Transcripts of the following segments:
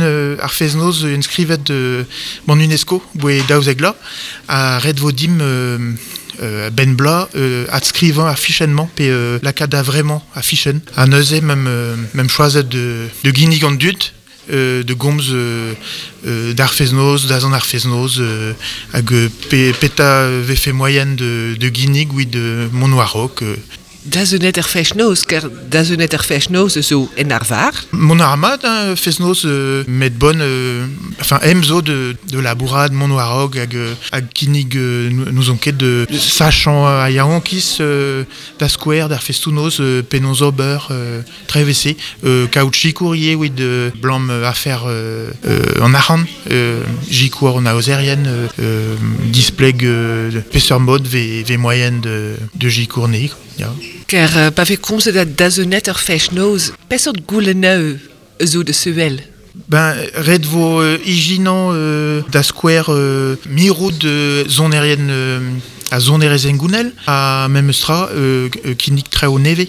ar feznoz inscrivet mon UNESCO, boe daouzegla, a red vodim Ben Bla adskrivant ar fichennement pe lakada vraiment a fichen. A neuze même choiset de ginig an dud, de gomz d'ar feznoz, d'azan ar feznoz, hag peta vefe moyenne de ginig ou de Monoarok. Dazunet ar fechnoz, car dazunet ar fechnoz zo en ar var. Mon armad, feznoz met bonne, enfin emzo de la bourrade Monoarog hag kinig nous enquête de sachant a yaonkis da square d'ar festounoz penons ober très vessé caoutchouc courrier oui de blanc affaire en aran jicour en aoserienne display pesseur mode v moyenne de jicourné. Ja. Car pa ve komse dat dazunet ar fechnoz, pesot gouleneu zo de seuel. Ben, red vo iginan da square miro de zone aérienne a zone aérienne gounel a même stra kinik treo neve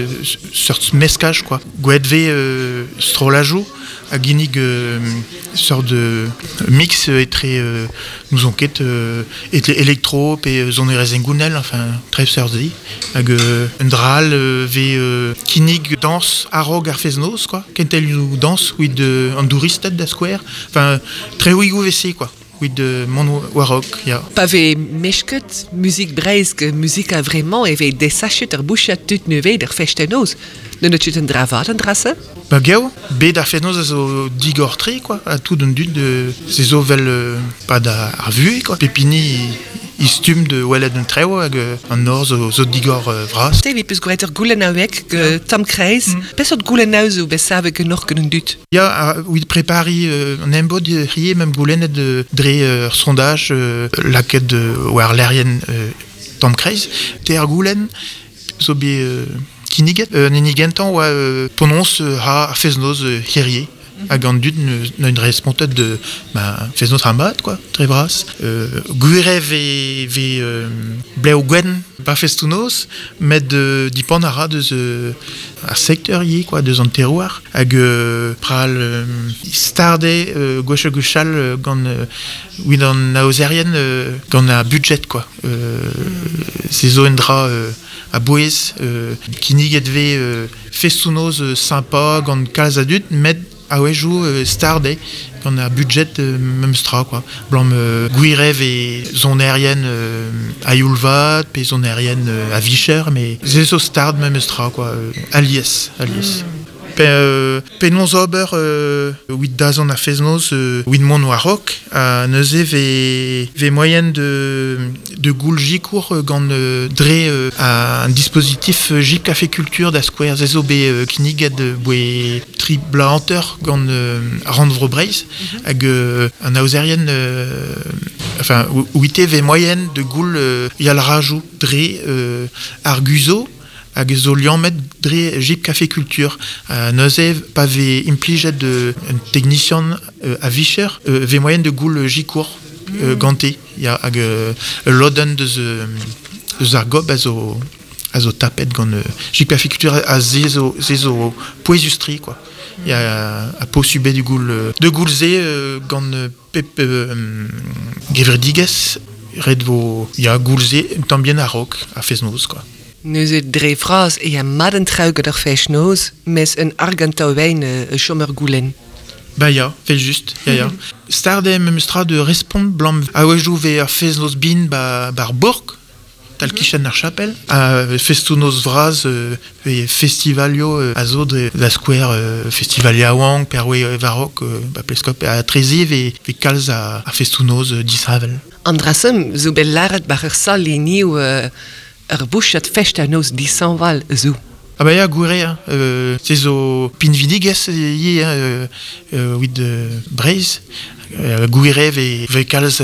sorte mescage quoi. Gouet ve strolajou a ginig sorte de mix et très nous enquête et électro pe zone aérienne gounel enfin très serzi hag un dral ve kinig danse arog ar feznoz quoi. Kentel you danse with anduristet da square enfin très ouigou vc quoi. Oui, de Monoarok, ja. Pa ve mechket, muziek breizke, muziek a vraiment, e ve desachet ar bouchat tut neuve der fechtenoz. Ne chut un dravad an drasse? Ba gao, bet ar feznoz a zo digor tre, quoi, a tout d'un dud de se zo vel pa da ar vue, quoi. Pepini istum de welet un treo hag an nor zo digor vras. Te vi peus gouret ur goulenauek tam kreiz, pesot goulenau zo besave genor ken un dut. Ja, oui prepari an embod rie même goulenet dre sondage laket war lerien tam kreiz te ar goulen zo be kiniget nenigentan oa ponons ha feznoz hirie. Hag an dud n'eun respontet de feznoz ramad, quoi, tre vras. Gwire ve bleo gwen pa festounoz, met dipan ara deus ar secteur ye, quoi, deus an terroir. Hag pral starde gwechal gant wid an aozerien gant a budget, quoi. Se zo en dra a bouez kiniget ve festounoz sympa gant kalz adut, met a wejou starde gant a budget même stra quoi. Blanc gouirev et zone aérienne a Youlvat, pe zone aérienne a Vicher, mais zezo stard même stra quoi. Alies. Penons ober wid dazan a feznoz wid Monoarok a neuze ve moyenne de goul jikour gant dre a un dispositif jip café culture da square zezo be kiniget boe tri blaanteur gant randvro breiz hag an aozerien enfin wite ve moyenne de goul yal rajou dre ar guzo hag zo liamet dre jip café culture neuze pa ve impliget de technicien a Vicher ve moyenne de goul jikour ganté ya hag loden deus ar gob a zo tapet gant jip café culture a zezo poezustri quoi. Il y a a posubé du goul de goulze gant pep geverdigues red vo ya goulze tambien a rock a feznoz quoi. Neus et dre vras e a maden trauget ar fechnoz, mes un argantau wein chommer goulen. Bah ja, fait juste, ja. Starde même stra de respond blanc a wejou ve ar feznoz bin bar bork, tal kichan ar chapel, a festounoz vraz ve festivalio a zo de la square festivalia wang per we varok pleskop a trezi ve kalz a festounoz disravel. Andrasem zo bel laret bar ur sal liniu ur bouchat fechtanoz disanval zo. Ah bah ya goure c'est zo pinvidiges ye wid breiz goure ve kalz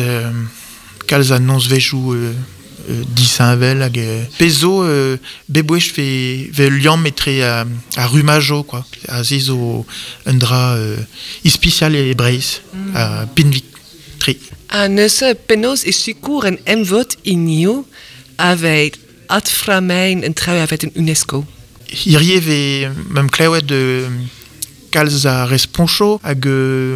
a nons vejou disanvel hag pezo bebouech ve liam metre a rumajo quoi a zezo un dra ispicial e breiz a pinvik tri. A neuze penaos e sukour en emvot inio avet adframein en trau avet en UNESCO. Irie ve même klewet de kalz a responcho hag